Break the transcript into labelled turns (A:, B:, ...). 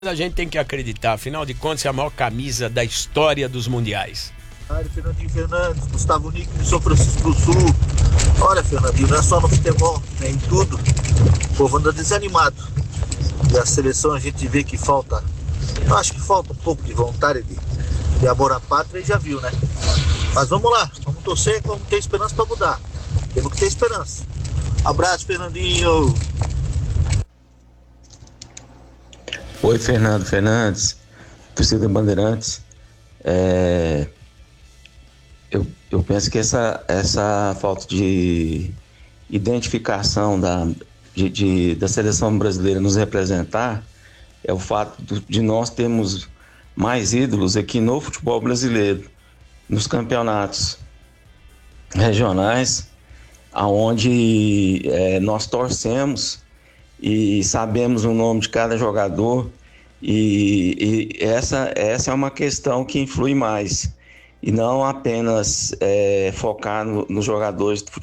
A: A gente tem que acreditar, afinal de contas é a maior camisa da história dos mundiais.
B: Fernandinho Fernandes, Gustavo Nico de São Francisco do Sul. Olha, Fernandinho, não é só no futebol, é em tudo. O povo anda desanimado. E a seleção a gente vê que falta. Eu acho que falta um pouco de vontade de amor à pátria e já viu, né? Mas vamos lá, vamos torcer, vamos ter esperança para mudar. Temos que ter esperança. Abraço, Fernandinho.
C: Oi, Fernando Fernandes, torcida Bandeirantes. Eu penso que essa falta de identificação da seleção brasileira nos representar é o fato de nós termos mais ídolos aqui no futebol brasileiro, nos campeonatos regionais, aonde nós torcemos e sabemos o nome de cada jogador, e essa é uma questão que influi mais, e não apenas focar nos jogadores de futebol.